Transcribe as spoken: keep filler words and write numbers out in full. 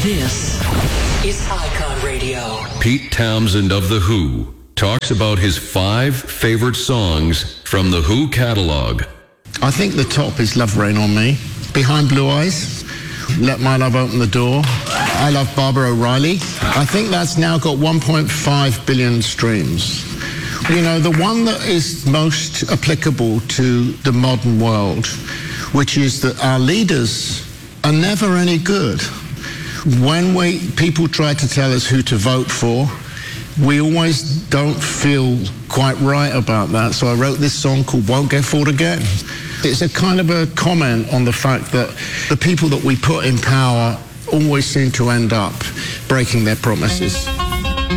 This is Icon Radio. Pete Townshend of The Who talks about his five favorite songs from The Who catalog. I think the top is Love Rain on Me. Behind Blue Eyes, Let My Love Open the Door. I Love Barbara O'Reilly. I think that's now got one point five billion streams. You know, the one that is most applicable to the modern world, which is that our leaders are never any good. When we people try to tell us who to vote for, we always don't feel quite right about that. So I wrote this song called Won't Get Fooled Again. It's a kind of a comment on the fact that the people that we put in power always seem to end up breaking their promises.